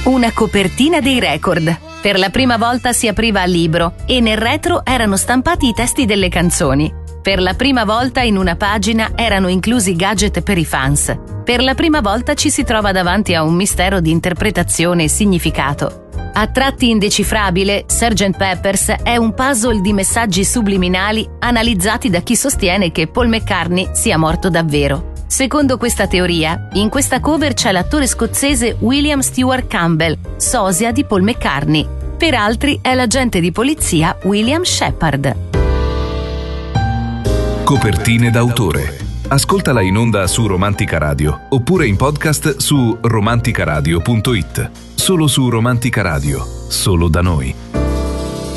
Una copertina dei record. Per la prima volta si apriva a libro e nel retro erano stampati i testi delle canzoni. Per la prima volta in una pagina erano inclusi gadget per i fans. Per la prima volta ci si trova davanti a un mistero di interpretazione e significato. A tratti indecifrabile, Sgt. Pepper's è un puzzle di messaggi subliminali analizzati da chi sostiene che Paul McCartney sia morto davvero. Secondo questa teoria, in questa cover c'è l'attore scozzese William Stewart Campbell, sosia di Paul McCartney. Per altri è l'agente di polizia William Shepard. Copertine d'autore. Ascoltala in onda su Romantica Radio oppure in podcast su romanticaradio.it. Solo su Romantica Radio, solo da noi.